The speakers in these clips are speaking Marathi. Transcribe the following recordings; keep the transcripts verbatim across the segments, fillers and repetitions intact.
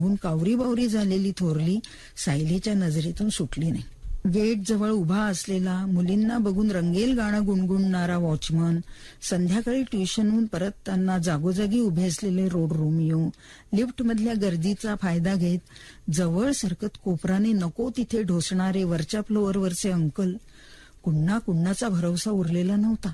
हून कावरी बावरी झालेली थोरली सायलीच्या नजरेतून सुटली नाही. गेट जवळ उभा असलेला मुलींना बघून रंगेल गाणं गुणगुणणारा वॉचमन, संध्याकाळी ट्युशनहून परतताना जागोजागी उभे असलेले रोड रोमिओ, लिफ्ट मधल्या गर्दीचा फायदा घेत जवळ सरकत कोपराने नको तिथे ढोसणारे वरच्या फ्लोअरवरचे अंकल, कुण्णा कुण्णाचा भरवसा उरलेला नव्हता.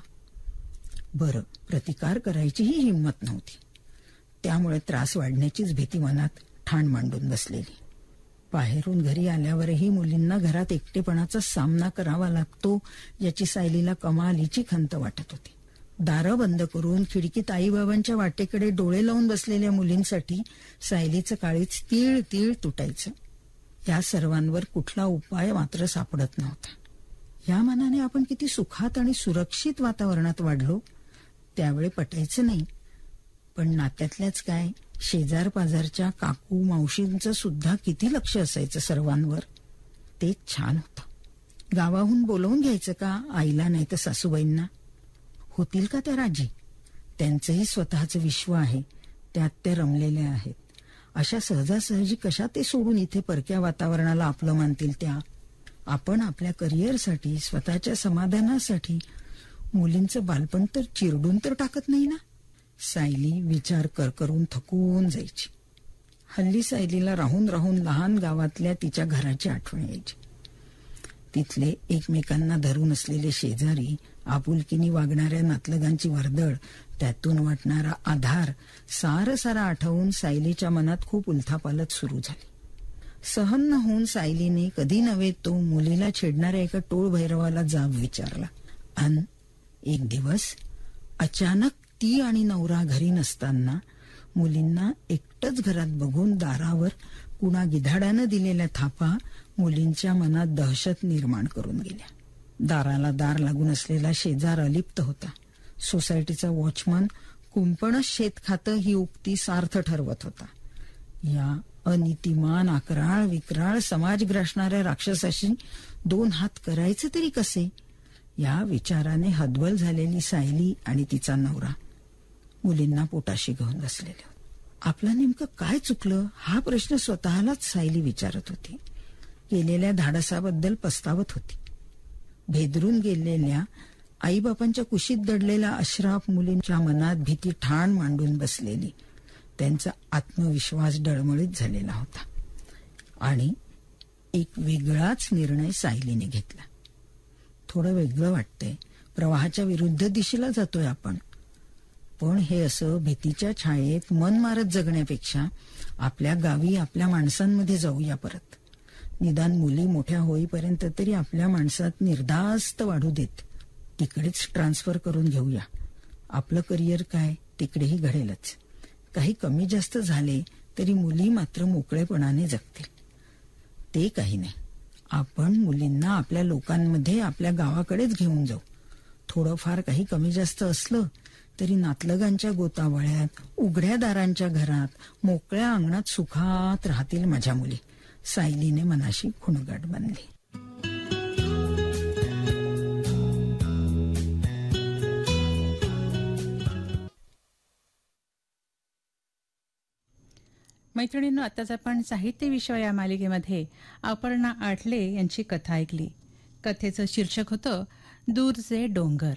बरं, प्रतिकार करायचीही हिंमत नव्हती. त्यामुळे त्रास वाढण्याचीच भीती मनात ठाण मांडून बसलेली. बाहेरून घरी आल्यावरही मुलींना घरात एकटेपणाचा सामना करावा लागतो याची सायलीला कमालीची खंत वाटत होती. दारं बंद करून खिडकीत आईबाबांच्या वाटेकडे डोळे लावून बसलेल्या मुलींसाठी सायलीचं काळीच तीळ तीळ तुटायचं. या सर्वांवर कुठला उपाय मात्र सापडत नव्हता. या मनाने आपण किती सुखात आणि सुरक्षित वातावरणात वाढलो त्यावेळी पटायचं नाही. पण नात्यातल्याच काय, शेजार पाजारच्या काकू मावशींचं सुद्धा किती लक्ष असायचं सर्वांवर. ते छान होतं. गावाहून बोलवून घ्यायचं का आईला नाही तर सासूबाईंना? होतील का त्या राजी? त्यांचंही स्वतःचं विश्व आहे, त्यात त्या रमलेल्या आहेत. अशा सहजासहजी कशा ते सोडून इथे परक्या वातावरणाला आपलं मानतील त्या? आपण आपल्या करिअरसाठी, स्वतःच्या समाधानासाठी मुलींचं बालपण तर चिरडून तर टाकत नाही ना. सायली विचार कर करून थकून जायची. हल्ली सायलीला राहून राहून लहान गावातल्या तिच्या घराची आठवण यायची. तिथले एकमेकांना धरून असलेले शेजारी, आपुलकीनी वागणाऱ्या नातलगांची वर्दळ, त्यातून वाटणारा आधार सारं सारं आठवून सायलीच्या मनात खूप उलथापालथ सुरू झाली. सहन न होऊन सायलीने कधी नव्हे तो मुलीला छेडणाऱ्या एका टोळ भैरवाला जाब विचारला. अन एक दिवस अचानक ती आणि नवरा घरी नसताना मुलींना एकटंच घरात बघून दारावर कुणा गिधाडानं दिलेल्या थापा मुलींच्या मनात दहशत निर्माण करून गेल्या. दाराला दार लागून असलेला शेजार अलिप्त होता. सोसायटीचा वॉचमन कुंपणच शेत खातं ही उक्ती सार्थ ठरवत होता. या अनितिमान अकराळ विक्राळ समाज ग्रासणाऱ्या राक्षसाशी दोन हात करायचे तरी कसे, या विचाराने हतबल झालेली सायली आणि तिचा नवरा मुलींना पोटाशी घेऊन बसलेले. आपलं नेमकं काय चुकलं हा प्रश्न स्वतःलाच सायली विचारत होती. केलेल्या धाडसाबद्दल पस्तावत होती. भेदरून गेलेल्या आईबापांच्या कुशीत दडलेल्या अश्राफ मुलींच्या मनात भीती ठाण मांडून बसलेली. त्यांचा आत्मविश्वास डळमळीत झालेला होता. आणि एक वेगळाच निर्णय सायलीने घेतला. थोडं वेगळं वाटतंय, प्रवाहाच्या विरुद्ध दिशेला जातोय आपण. पण हे असं भीतीच्या छायेत मन मारत जगण्यापेक्षा आपल्या गावी आपल्या माणसांमध्ये जाऊया परत. निदान मुली मोठ्या होईपर्यंत तरी आपल्या माणसात निर्धास्त वाढू देत. तिकडेच ट्रान्सफर करून घेऊया. आपलं करिअर काय तिकडेही घडेलच. काही कमी जास्त झाले तरी मुली मात्र मोकळेपणाने जगतील. ते काही नाही, आपण मुलींना आपल्या लोकांमध्ये आपल्या गावाकडेच घेऊन जाऊ. थोडंफार काही कमी जास्त असलं तरी नातलगांच्या गोतावळ्यात, उघड्या दारांच्या घरात, मोकळ्या अंगणात सुखात राहतील माझ्या मुली. सायलीने मनाशी खुणगाठ बांधली. मैत्रिणींनो, आताच आपण साहित्य विश्व या मालिकेमध्ये अपर्णा आठले यांची कथा ऐकली. कथेचं शीर्षक होतं दूरचे डोंगर.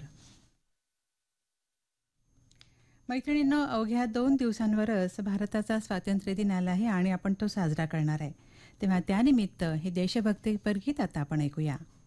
मैत्रिणींनो, अवघ्या दोन दिवसांवरच भारताचा स्वातंत्र्य दिन आला आहे आणि आपण तो साजरा करणार आहे. तेव्हा त्यानिमित्त हे देशभक्तीपर गीत आता आपण ऐकूया.